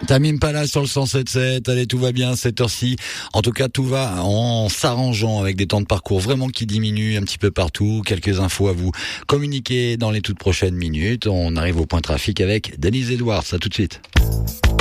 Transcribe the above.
Tamim Pala sur le 107.7. Allez, tout va bien cette heure-ci. En tout cas, tout va en s'arrangeant avec des temps de parcours vraiment qui diminuent un petit peu partout. Quelques infos à vous communiquer dans les toutes prochaines minutes. On arrive au point trafic avec Denise Edwards. À tout de suite.